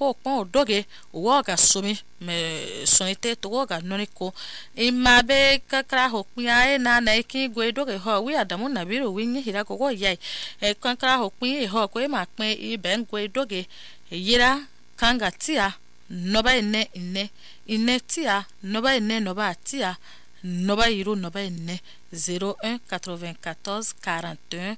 ko pon doge wo ga sumi me sonite to wo ga noniko imabe kakra hokpia na na iki gwe doge ho wi adamu na biro wi nyi hira ko yai kakra hokpia ho ko ma pin i ben gwe doge yira kanga tia noba ine tia noba ine noba tia noba iru noba ine 01 94 41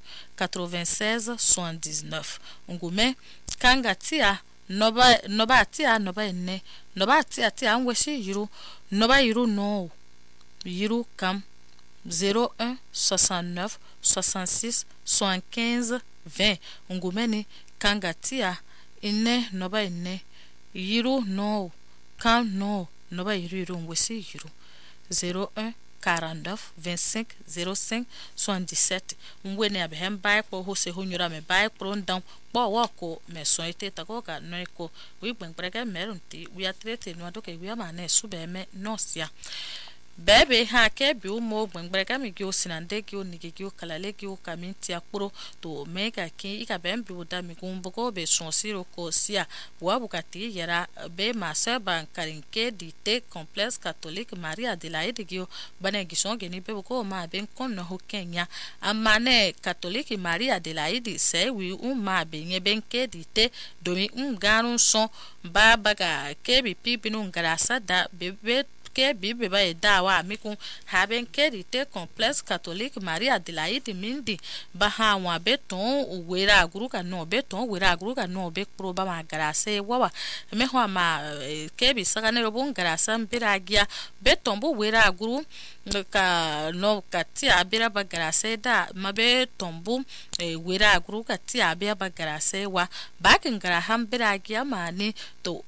96 79 ngume kanga tia noba tia noba ine noba tia ngweshi iru noba iru no iru kam 01 69 66 75 20 ngume ni kanga tia ine noba ine iru no kam no noba iru ngweshi iru 01 49 25 05 77 mwene abehem bai po hose hunyura me bai pro ndam po woko me soite takoka noiko wi gbengrege merunti wi atrete no adoke wi amane subeme nosia bebe ha ke bi umo gbengrege mi gi osinande gi onige gi okalale gi okaminti akporo to mega ki ika bembi uda mi gumbogo be sonsiro ko sia wabukati yara be maseba karinke dite complexe catholique Maria Adelaide gi bane gi songe ni be ko ma ben kon no Kenya amane catholique Maria Adelaide se wi ma be nye ben ke dite domi garun son baba ga ke bi pipinu ngarasa da bebe ke bibe ba dawa mikun haben kerite complexe catholique Maria Adelaide mindi baha wa beton wera guruka no beton wera guruka no be proba magarase wawa me ho ma ke bi sagane robun garasa mbiragia beton bu wera guru ka no kati abira bagarase da mabe tombu wera guruka ti abia bagarase wa bakin garaham biragia mani to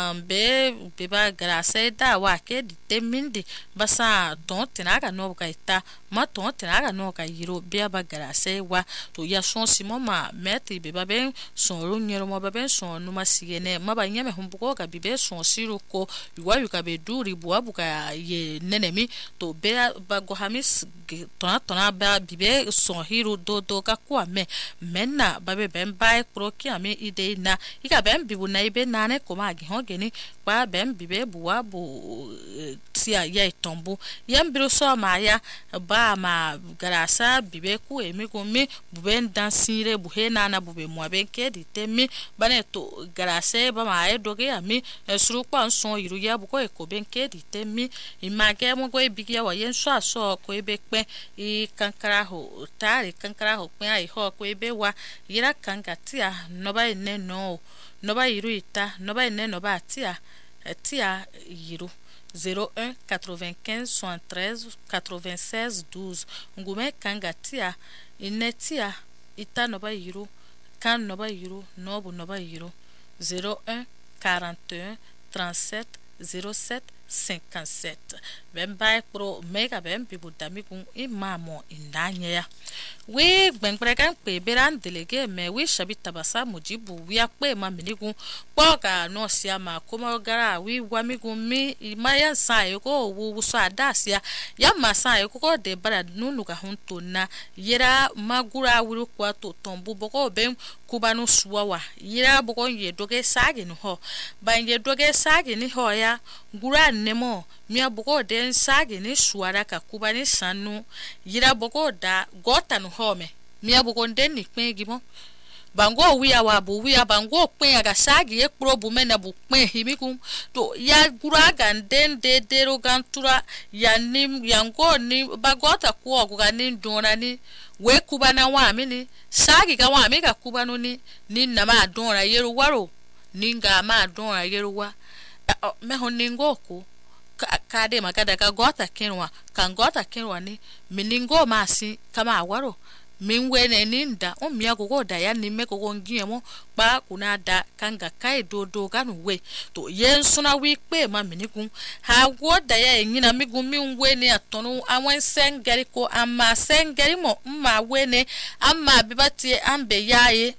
be bagarase da wa ke temindi basa ton tenaga no kaita ma ton tenaga no kairo bia bagarase wa to ya son simo ma meti be baben son runyero mo baben son no masigene ma banya me humbuko ka bibe son siruko yuwa yuka be duri buabuka ye nenemi to be bago hamis tona ba bibe son hiru do ka kwa menna babe ben bai proki ame ide na ika ben bibu na ibe nane koma gi hogeni ba ben bibe buwa bu tia ya tombu yambiro so maya ba ma garasa bibe ku emigumi buben dansire buhena na bube mwaben ke ditemi bane to garase ba ma edoge ami suru kwa nson yiru ya buko ekoben ke ditemi image mo go ebigia wa yenso aso ko ebekpe I kankara ho tari kankara ho pe ai ho ko ebe wa yira kankatia noba ine no noba yiru ita noba ine noba tia yiru 01 95 73 96 12 ngume kangatia inetia ita noba yiru kan noba yiru nobu noba yiru 01 41 37 07 57 bemba pro mega bem bibu damigun imamo indanya ya we gbengbregan pe beran delege me we shabita basa mujibu wi akpe ma minigun poga no sia ma komo gara wi wamigun mi imaya sai ko wu so adasia ya masai ko de bara nunu ka hunto na yera magura wuru kwa to tombu boko bem kubanu suwa yera boko ye doge sagi no ho ban ye doge sagi ni ho ya gura nemo mia boko den sagi ni suara ka kubani sanu yera boko da gota no home mia boko den ni pengimo bango wiya wa bu wiya bango pen aga sagi e probu mena bu pen himikum to ya gura ganden de derogantura ya nim yango ni bagota ko oguga ni dona ni we kubana wa mini sagi ga wa mi ga kubano ni na ma dona yeru waro ninga ma dona yeru wa me honingo ko kade magada ka gota kenwa kan gota kenwa ni miningo masi kama waro minwe ne ninda omia gogo da ya ni me gogo ngiemo ba kuna da kanga kai dodo ganwe to yensuna wi pe ma minigun ha go da ya enyina migun minwe ne atonu awon sengeri ko ama sengeri mo mma we ne amma bibati ambe yae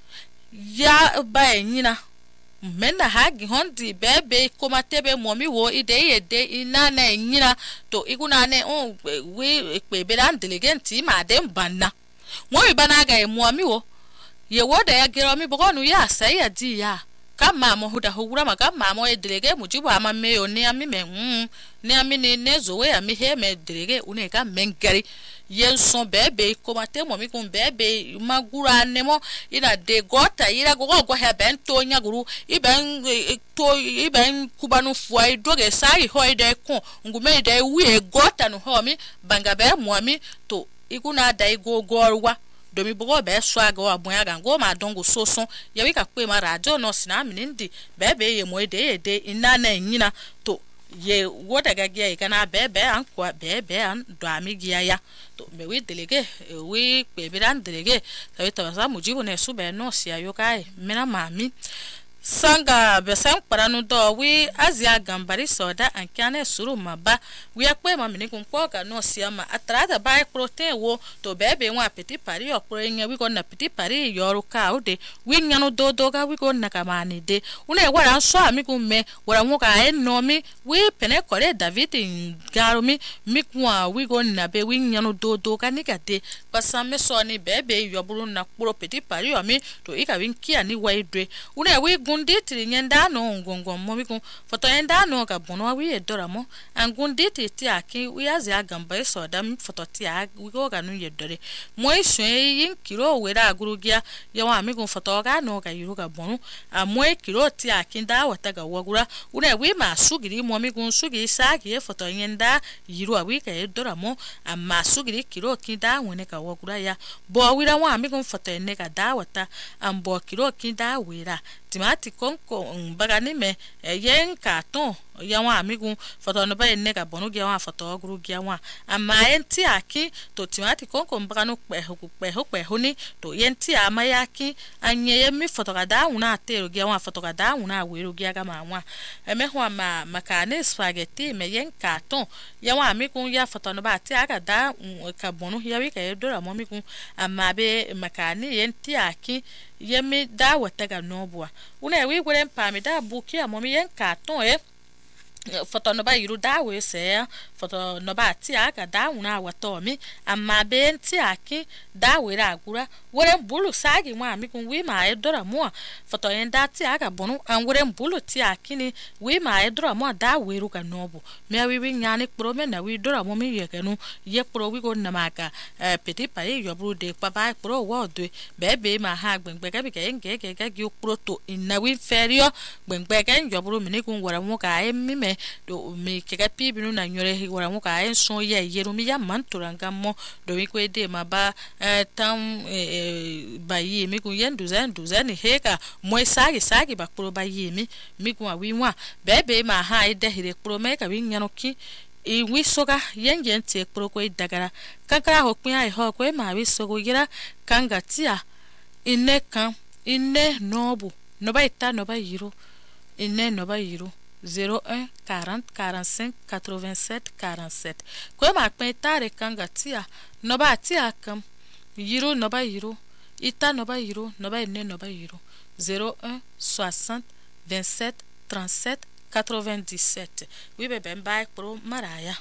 ya ba enyina mena hagi hondi bebe koma tebe momi wo ide yede ina na enyina to iguna ne we pe beran diligenti ma dem banna mo ibana ga momi wo ye woda ya gero mi bogonu ya sai ya di ya kama mo huda hugura makama mo edelege mujibu ama me oni ami me ne ami ne zowe ami he me delege une ka mengari yen son bebe komate mo mi kun bebe magura nemo ina de gota ira go he ben to nyaguru iben kubanu fuai doge sai hoide ko ngume de wi gota no ho mi banga be mo ami to iguna dai go gorwa domi bogo be swaga wa boya gango ma dongo soso ya wi ka kwe ma radio no sina minindi bebe ye mo de ina na nyina to ye woda gagia kana bebe an kwa bebe an do amigia ya to me wi delege wi bebe ran delege tawi tawa mujibu ne sube no sia yo kai mena mami sanga besang paranu do wi azia gambari soda ankane suru maba wi akwe ma mini kun poka no siama atrada bai protein wo to bebe wa petit pari okro nya wi ko na petit pari yoru ka ode wi nyano do ga wi ko na kamani de une wara so ami kun me wara mo ka no mi wi pene kore david ngaro mi kwa wi ko na be wi nyano do ga ni ga de pasame so ni bebe yoburu na pro petit pari o mi to ika wi kia ni wa idre une wi gunditi nyenda no ngongo mo biku foto yenda no ka bono wi edora mo angunditi ti aki wi azi agamba so da foto ti a wi go ga no yedore mo isu yin kiro we da gurugia ya wa mi gun foto ga no ka yuru ga bono a mo kiro ti aki da wata ga wagura una wi ma sugiri mo mi gun sugiri sa ki foto yenda yiru a wi ka edora mo amma sugiri kiro ki da wone ka wagura ya bo wi da wa mi gun foto ne ka da wata ambo kiro ki da wera timati konko bagani me yen katon yawa amigu foto no ba ne ka bonu gya wa foto guru gya wa ama enti aki to timati konko bagano pe huni to yenti amayaki anye yemi foto ga da una atero gya wa foto ga da una weru gya ga ma wa eme ho ma makane spaghetti me yen katon yawa amigu ya foto no ba ti aga da ka bonu ya wi ka edora mo migu ama be makane yenti aki yemi da wata ga nobwa una wi gwere mpa mi da buki amomi yen katon foto no ba yiru da we se foto no ba ti aka da una wato mi amma be nti aki da we ra agura wore bulu sagi ma mi kun wi ma edora mo foto yen da ti aka bonu an wore bulu ti aki ni wi ma edora mo da we ru ka nobu me wi nyani pro me na wi dora mo mi ye kanu ye pro wi go na maka petit pari yo bru de papa pro wo de bebe ma ha gbengbe ka bi ka nge ga gi pro to ina wi ferio gbengbe ka yo bru mi ni kun wora mo ka mi me do mi kega pibinu na nyore wora mo ka enso ye yeru mi ya manturanga mo do mi ko de ma ba tam bayi mi kun yen duzen heka mo sagi ba pro bayi mi kun awi wa bebe ma ha ide hire pro me ka wi nyano ki wi soga yen te pro ko idagara kankara hokun ai ho ko ma wi sogo gira kangatia inne kan inne nobu no ba ita no ba yiro inne no ba yiro 01 40 45 87 47 ko ma pe tare kangatia no ba tia kam yiro no ba yiro ita no ba yiro no ba inne no ba yiro 01 60 27 37 97 wi be ben ba pro maraya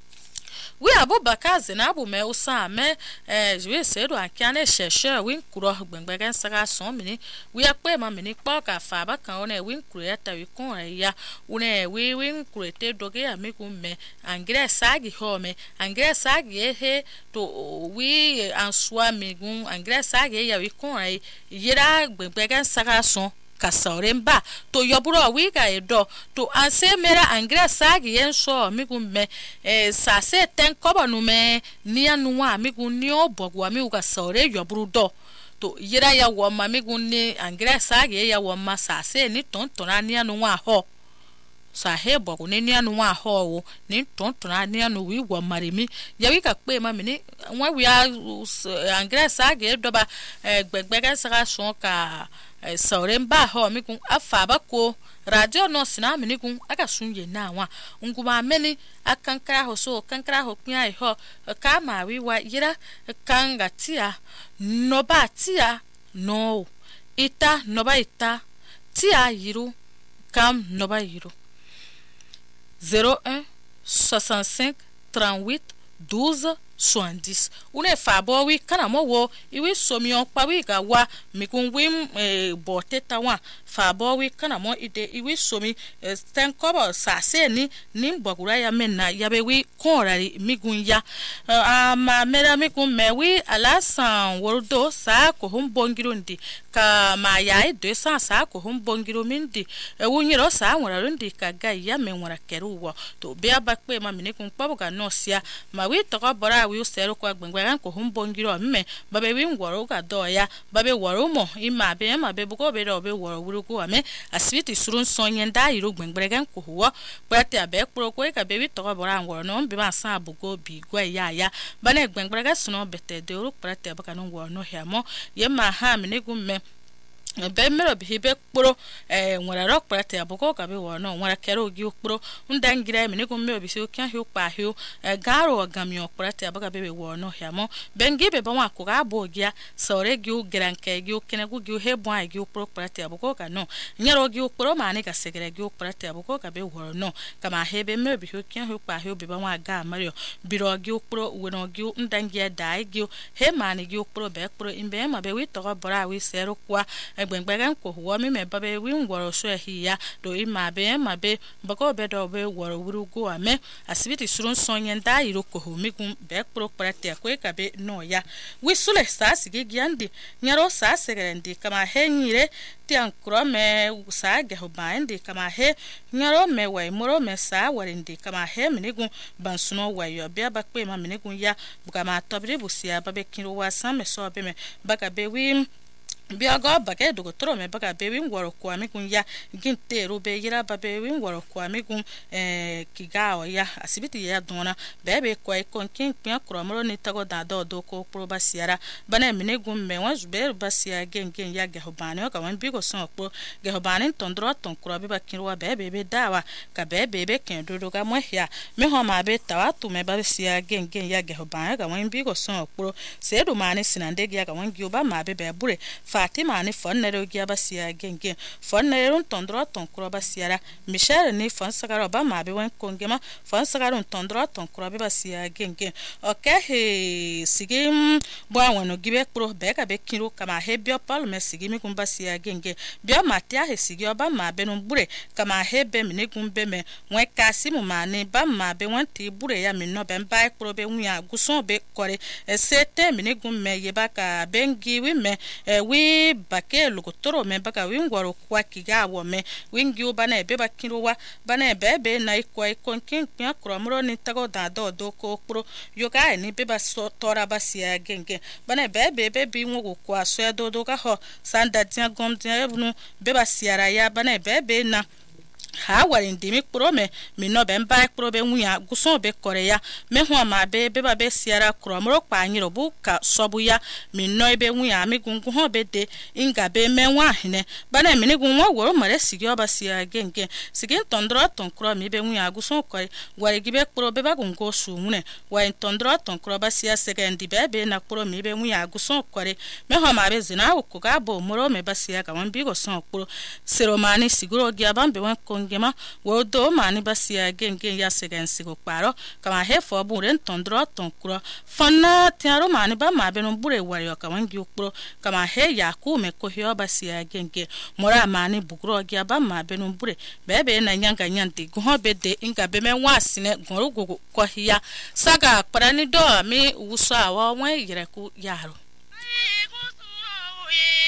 wi abubakar zinabu me usame jwe sedo akane sheshe wi nkuro gbengbegen saga son mini wi akpe ma mini kpo ka fa ba kan ona wi nkuro ya ta wi kon ya una wi nkuro te doge amiku me angre sagi ho me angre sagi he to wi answa megun angre sagi ya wi kon yira gbengbegen saga son kasauremba to yoburo wiga edo to anse mera angre sagi yenso migu me sase ten koba no me nia nuwa migu ni obogwa mi uga saure yoburo do to yira ya wo ma migu ni angre sagi ya wo ma sase ni tontona nia nuwa ho sa hebo ko ni anu wa ho ni tontona ni anu wi wo marimi ya wi ka pe ma mi ni won wi angre sagi do ba gbegbega saka so ka sauremba ho mi kun afa ba ko radio no sina mi ni kun aka sunye na wa nguma meni akankara ho so kankara ho kun ai ho ka ma wi wa yira kanga tia no ba tia no ita no ba ita tia yiru kam no ba yiru 01 65 38 12 soandis une fabo wi kana mo wo iwi somion pa wi ga wa mi kun wim bote tawa fabo wi kana mo ide iwi somi sten kobo sa se ni mbogura ya menna ya be wi konrari mi gun ya ama mera mi kun me wi alasan wordo sa ko hum bongirundi ka ma ya e 200 sa ko hum bongiru mindi wunyiro sa wararundi ka ga ya men wara keruwo to be abakpe ma mi ne kun pabo ga no sia ma wi to ko bora wi usero ko agbengwe ko hum bongiro mme babe wi ngworo ga do ya babe woro mo ima be bugo be do be woro wurugo ame asibiti surun sonyen da iro gbengbre gan ko ho brate abe kpro ko ka be wi to ko bora ngworo no be ma san bugo bi gwa ya bana gbengbre ga suno bete de ru brate abaka no ngworo no hiamo ye ma ha mi ne gumme be mero bi be kporo nwara rock prate aboko ka be wono nwara kero gi okporo ndangira mi ne ko me obi se okan hi okpa hi garo agami okprate abaka be wono hiamo bengi be ba wa ko ga bogia sore gi ogranke gi okene gi hebon gi okporo prate aboko ka no nyaro gi okporo ma ne ka segere gi okprate aboko ka be wono kama hebe me obi okan hi okpa hi be ba wa ga mario biro gi okporo wono gi ndangia dai gi he ma ne gi okporo be okporo imbe ma be wi to ga bora wi sero kwa gbengbegan ko wo mi me babe wi ngworo so hiya do ima be bako be do be woro wurugo ame asibiti surun sonyen da iro ko ho mi gun be pro prate ko ka be no ya wi sule sa sigi giandi nyaro sa segerendi kama henyire ti ankro me sa ge ho bandi kama he nyaro me wai moro me sa warindi kama he minigun bansuno wayo be abakpe ma minigun ya bukama tobri busia babe kinro wasan me so be me baka be wi biago bage dogo tro me baga be win woro kwa mi kun ya ginte ro be yira ba be win woro kwa mi kun kigao ya asibiti ya dona be be kwa ikon kin pia kromro ni tago da do ko pro basiara bana mi ne gun me wan zube basia gen ya ge hobane ka wan bigo son ko ge hobane tondro ton kro be bakin wa be dawa ka be ken do ga mo ya me ho ma be tawa tu me ba sia gen ya ge hobane ka wan bigo son ko se do mane sinande ya ka wan gi oba ma be bure Fatima ni fonnero gi abasia genge fonnero tondro ton kro basiara Michel ni fon sagaro ba ma be wan kongema fon sagaro tondro ton kro be basia genge okay sigim bo awon gibe kro be ka be kiro kama he bio pal me sigimi kun basia genge bio matia he sigi oba ma be no bure kama he be me ne kun be me wan kasimu ma ne ba ma be wan ti bure ya me no be ba kro be nwia guson be kore sete me ne kun me ye ba ka bengi wi me wi bake lugotoro me baka wingwaro kwa kiga wo me wingi bana ebe bakiro wa bana ebe na ikwa ikonkin pia kromro ni tago da do ko pro yoga ni beba so tora basia genge bana ebe bi nwo kwa so do ka ho sanda tia gom tia ebunu beba siara ya bana ebe na ha warin dimi prome mi no be mba probe nwia guson be korea me ho ma be ba be siara kromro pa nyiro bu ka sobu ya mi no ebe nwia mi gungu ho be de inga be me nwa hine bana mi ne gunwa woro mare sigi oba sia genge sigi tondro ton kro mi be nwia guson ko wari gibe probe ba gungo su mune wa tondro ton kro ba sia segendi be na pro mi be nwia guson kore me ho ma be zina ku ga bo moro me ba sia ka wan bi go son pro seromani siguro gi abambe wan ngema wodo mani basia genge ya segensi go paro kama hefo bure tondro tonkuro fonna tiaro mani ba ma beno bure wario kama ngi ukro kama he ya ku me ko hio basia genge mora mani bugro gi ba ma beno bure bebe na nyanga nyanti go bede inga be me wasine goru go ko hia saga parani do mi uso awa wan yire ku yaro